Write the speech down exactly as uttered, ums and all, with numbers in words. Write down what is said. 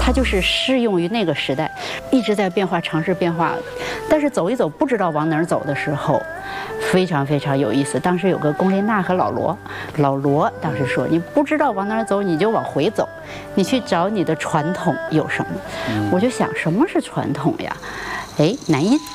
它就是适用于那个时代，一直在变化，尝试变化。但是走一走，不知道往哪儿走的时候，非常非常有意思。当时有个龚琳娜和老罗，老罗当时说，你不知道往哪儿走，你就往回走，你去找你的传统有什么。我就想，什么是传统呀？哎，南音。